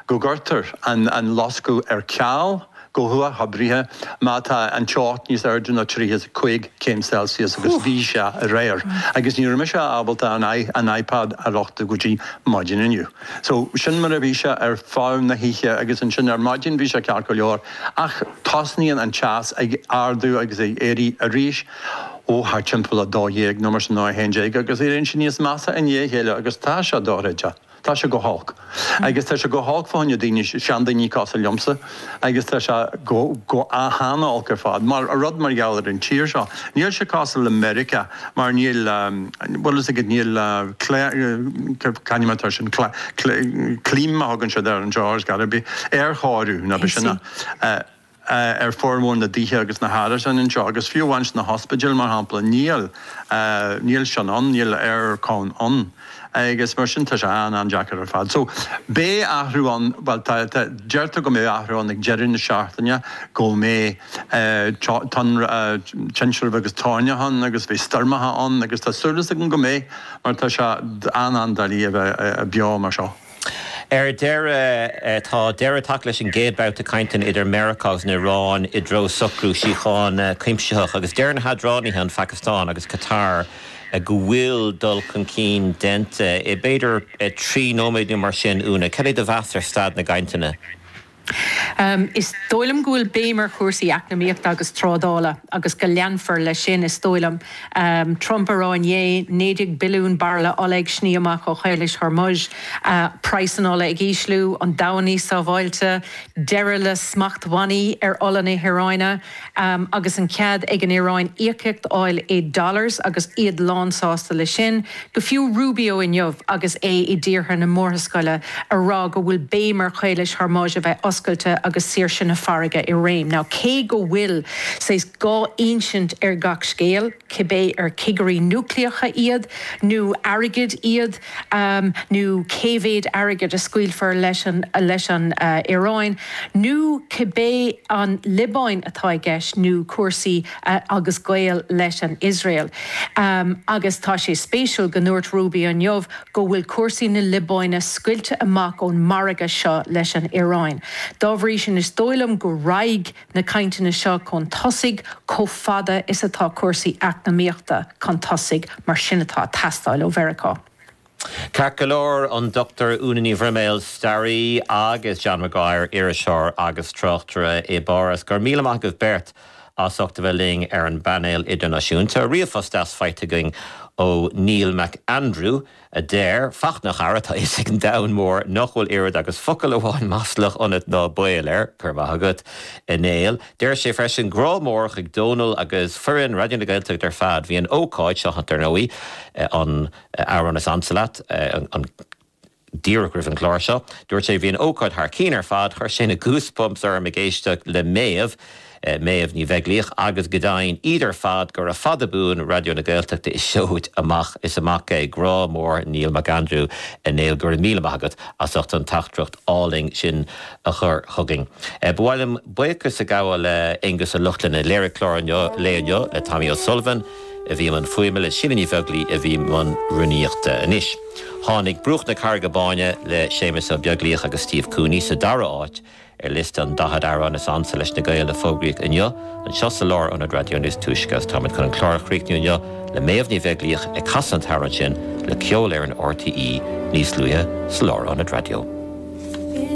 go gurtar an losco ceall, go hua habrithe mata an teát níos ardún a 3 céim Celsius agus bhí se réir. Agus ní me se ábalta an iPad a rochta gotí maidin inniu. So sin mar a bhí se fám na híe agus an sin maidin bhí se cear go leor ach tasníon an teas ag ardú agus éirí a ríis ó haar timpla a 2 nó mar sin 9 agus é sin níos massa in dhéhéile agus tá se dáreide. Tá se go hálk. Agus tá se go hálk fáinne daoine seandaní casa liomsa, agus tá se go ahanana alcar fad. Mar a rud mar geallar an tíir seo. Níl se casa l'America, mar níl, well is agad níl canimatar sin clíma hagann se dar an George Garabí, cháú na be sinna. Formún na díthe agus na háras an seo, agus fiúhaint na hospital mar hampla níl sean an, níl cán an. Agus mar sin tá se an Jackar ar fad. So bé ahrúán, well deirta go mé ahrúán ag jeirinn na seachtaine go mé tinsir agus táinehan agus bhí starmatha an agus tá sulas go mé mar tá se an darí a beá mar seo. Deire tá deire tak leis an géadbáut a caintin idir Americas na Irán I dro socrú síáin cuimseach agus deir na hadránaithe an Pakistan agus Qatar go bhfuil dul chun cín dente I beidir 3 nóméidú mar sin úna cad é do bheastar stad na gainteine. Is dóilm gúil bémar chuirsaí eacnamaíocht agus trádála agus go leanfar le sin is dóilm Trump aráin $9 billiún barla oleg sníamach ó chailis Hormuz pricean ola ag íslú an dawaní sa bhailte deire le smachthaí olanna Hiráine agus an cead ag an Iráin íocecht áil $8 agus iad lánsásta le sin go fiú Rubio inniuh agus I ddíortha na mórthascoile ará go bhfuil bémar chailis Hormuz a bheith oscailte agus sír sin na farige I réim. Now, cé go bhfuil says gá ancient gach scéal, cibé cigarí núcleacha iad, nó airgid iad, nó cévéad airgid a scuilfar leis an Iráin, nó cibé an Libáin atá gceis, nó cuasaí agus gael leis an Israel. Agus tá sé spéisiúil go nuairt Rubio inniuh go bhfuil cuasaí na Libáine scuilte amach ón marga seo leis an Iráin. Dábhrí sin is dóilm go raig na cainteanna seo chun tosaigh có fada is atá cuasaí eacnamaíochta chun tosaigh mar sin atá teastáil ó Veracá. Carcolor an Dr. Unaní Vermeil Starry agus John Maguire Irishaw agus Trochtra I Boris gur míle agus Bert as ochta bheling an Bannail Idirnáisiúnta riamhfostas feitigeing ó Neil McAndrew a déir fachnach airata is ag an downmór nachhfuil irid agus focail óháin maslach onad ná builir curmhagat in éil. Déir sé freisin grámór ag Donal agus furin radion na Gaeltacht ar fad hí an ócáid seo an nóí an Aaron is Ansalat an díra gribh an chláir seo. Dúirt sé bhí an ócáid th cín ar fad chuir sin na goosebumps ar me géisteach le méamh ní bheitglíoch agus godáin idir fad gur a fadabún radio na Gaeltachta is seoid amach is amach grá mór Neil McAndrew néil gur míle magat as ocht an tachtrocht áling sin a chur chugging. Bhhailm buchas a gáil le ingus a luchtlan na léirichlór léonio le Tommy O'Sullivan a bhí man fuimime le sinnaí bheaglaí a bhí man runíochta inis. Tháinig brúch na cargabáine le Séamus a beaglíoch agus Steve Cooney sa dara áit list an dahad Aaron is Ansa leis na Gael a fógraíoch inniu an seos a lár an radio is tuisgas táid chun an chlár chríicniú inniu le méamh ní bheaglíoch ag casant Aaron sin le ceol ar an RTE níos luithe sa lár an radio.